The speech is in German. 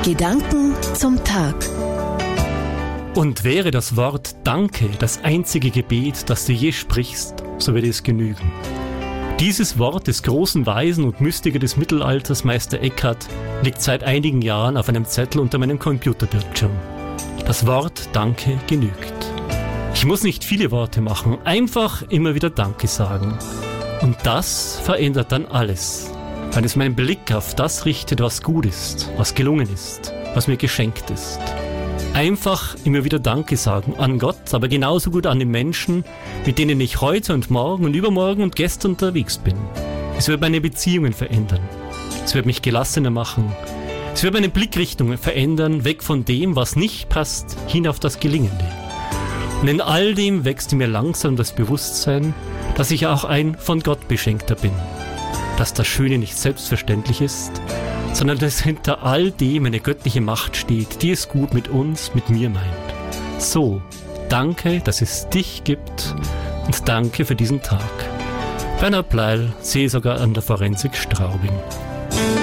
Gedanken zum Tag. Und wäre das Wort Danke das einzige Gebet, das du je sprichst, so würde es genügen. Dieses Wort des großen Weisen und Mystiker des Mittelalters, Meister Eckhart, liegt seit einigen Jahren auf einem Zettel unter meinem Computerbildschirm. Das Wort Danke genügt. Ich muss nicht viele Worte machen, einfach immer wieder Danke sagen. Und das verändert dann alles, weil es meinen Blick auf das richtet, was gut ist, was gelungen ist, was mir geschenkt ist. Einfach immer wieder Danke sagen an Gott, aber genauso gut an die Menschen, mit denen ich heute und morgen und übermorgen und gestern unterwegs bin. Es wird meine Beziehungen verändern. Es wird mich gelassener machen. Es wird meine Blickrichtung verändern, weg von dem, was nicht passt, hin auf das Gelingende. Und in all dem wächst in mir langsam das Bewusstsein, dass ich auch ein von Gott Beschenkter bin. Dass das Schöne nicht selbstverständlich ist, sondern dass hinter all dem eine göttliche Macht steht, die es gut mit uns, mit mir meint. So, danke, dass es dich gibt und danke für diesen Tag. Bernhard Bleil, Seelsorger an der Forensik Straubing.